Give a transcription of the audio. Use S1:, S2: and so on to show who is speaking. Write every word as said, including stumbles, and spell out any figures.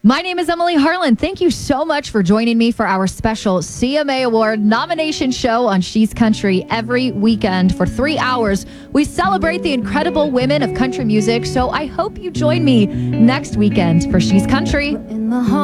S1: My name is Emily Harlan. Thank you so much for joining me for our special C M A Award nomination show on She's Country. Every weekend for three hours, we celebrate the incredible women of country music. So I hope you join me next weekend for She's Country.